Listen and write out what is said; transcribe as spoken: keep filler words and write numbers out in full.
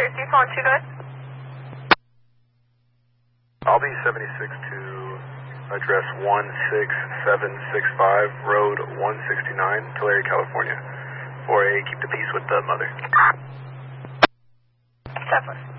Safety, phone two, good. I'll be seventy-six to address one six seven six five, road one sixty-nine, Tulare, California. four A, keep the peace with the mother. Definitely.